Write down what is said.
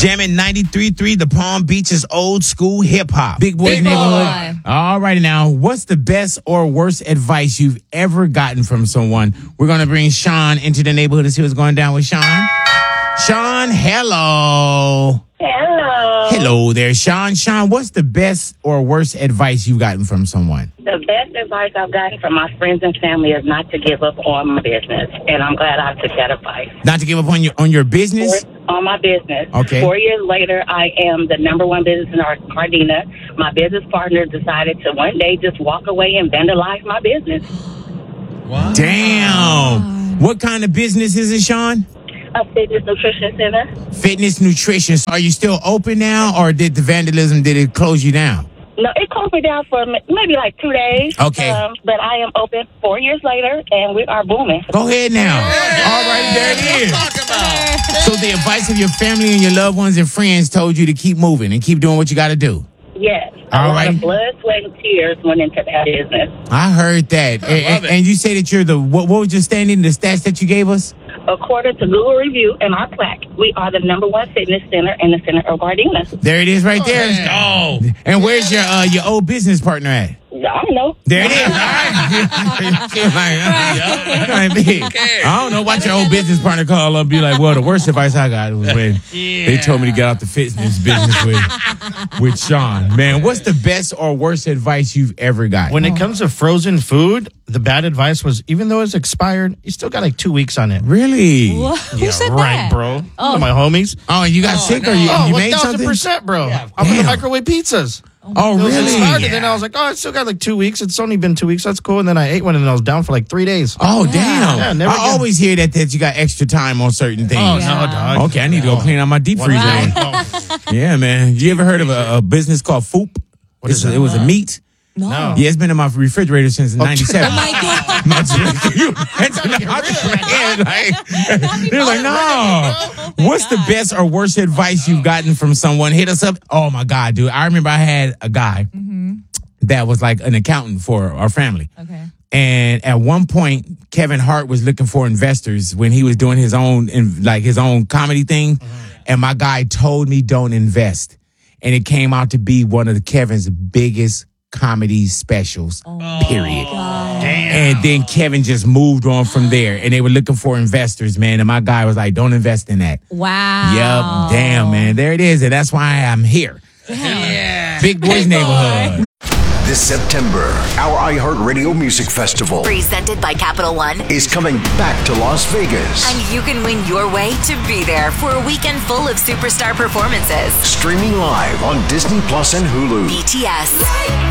Jamming 93.3, the Palm Beaches old school hip hop. Big Boy's Big Neighborhood. All right, now, what's the best or worst advice you've ever gotten from someone? We're going to bring Sean into the neighborhood to see what's going down with Sean. Sean, hello. Hello. Hello there, Sean. Sean, what's the best or worst advice you've gotten from someone? The best advice I've gotten from my friends and family is not to give up on my business, and I'm glad I took that advice. Not to give up on your business? On my business. Okay. 4 years later, I am the number one business in Gardena. My business partner decided to one day just walk away and vandalize my business. Wow. Damn. What kind of business is it, Sean? A fitness nutrition center. Fitness nutrition. Are you still open now, or did it close you down? No, it closed me down for maybe like 2 days. Okay. But I am open 4 years later, and we are booming. Go ahead now. All right, there it is. So the advice of your family and your loved ones and friends told you to keep moving and keep doing what you got to do. Yes. All a lot right. of blood, sweat, and tears went into that business. I heard that. And you say that you're what was your standing, the stats that you gave us? According to Google review and our plaque, we are the number one fitness center in the center of Gardena. There it is right there. Oh. And where's your old business partner at? I don't know. There it is. I don't know what your old business partner call up and be like, well, the worst advice I got was when they told me to get out the fitness business with Sean. Man, what's the best or worst advice you've ever got? When it comes to frozen food, the bad advice was, even though it's expired, you still got like 2 weeks on it. Really? What? Who said right, that? bro. One of my homies. Oh, you got sick or you made something? 1000%, bro. I'm in the microwave pizzas. Oh, It was really? expired, and then I was like, oh, it's still got like 2 weeks. It's only been 2 weeks. That's cool. And then I ate one, and I was down for like 3 days. Oh, damn. Yeah, never I again. always hear that you got extra time on certain things. Oh, Yeah. no, dog. Okay, I need to go clean out my deep freezer. Yeah, man. You ever heard of a business called Foop? is that? It was a meat. No. Yeah, it's been in my refrigerator since 97. Oh my God. They're like, no. What's the best or worst advice you've gotten from someone? Hit us up. Oh, my God, dude. I remember I had a guy that was like an accountant for our family. Okay. And at one point, Kevin Hart was looking for investors when he was doing his own comedy thing. And my guy told me don't invest. And it came out to be one of Kevin's biggest comedy specials, period. And then Kevin just moved on from there. And they were looking for investors, man. And my guy was like, don't invest in that. Wow. Yep. Damn, man. There it is. And that's why I'm here. Yeah. Big Boy's Neighborhood. This September, our iHeartRadio Music Festival presented by Capital One is coming back to Las Vegas. And you can win your way to be there for a weekend full of superstar performances. Streaming live on Disney Plus and Hulu. BTS,